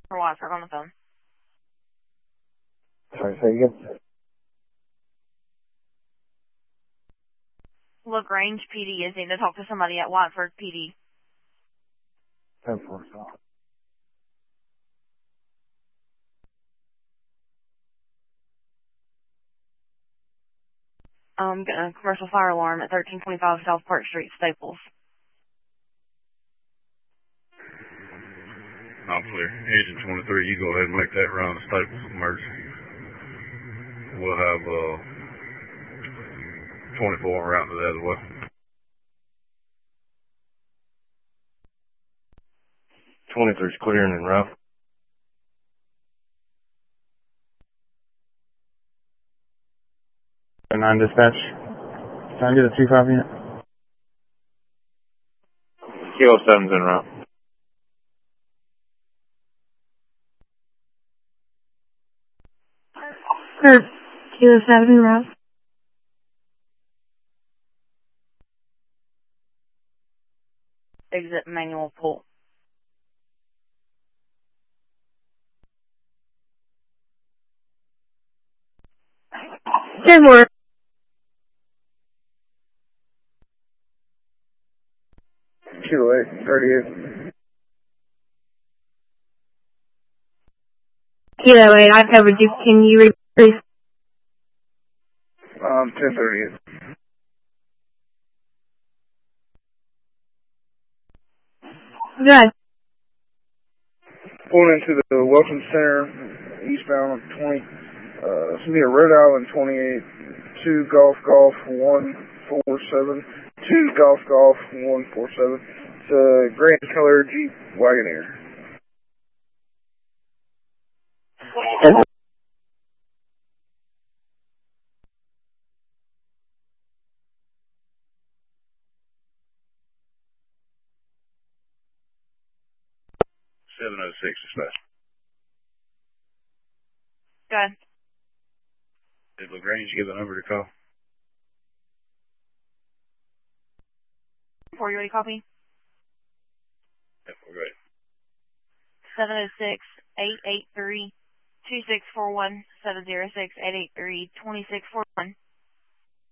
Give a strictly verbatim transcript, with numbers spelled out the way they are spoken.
For Watford on the phone. Sorry, say again. LaGrange P D is needing to talk to somebody at Watford P D. ten four, so. Um, getting a commercial fire alarm at thirteen twenty-five South Park Street, Staples. Officer, Agent twenty-three, you go ahead and make that round of Staples emergency. We'll have, uh, twenty-four en route to that as well. twenty-three's clearing en route. nine dispatch. Can I get a two five unit? Kilo seven's en route. Sir, Kilo seven en route. Exit manual pull. Ten more. Kilo eight, thirty-eight. Kilo eight, I've covered you. Can you read, please? Um, ten thirty-eight. Go ahead. Pulling into the Welcome Center, eastbound on twenty, uh, it's near Rhode Island twenty-eight, two Golf Golf one four seven, two Golf Golf one four seven. It's a grand color Jeep Wagoneer. seven oh six dispatch. Go ahead. Did LaGrange give the number to call? Before you ready, copy? Yeah, we're ready. seven oh six, eight eight three, two six four one, seven oh six, eight eight three, two six four one.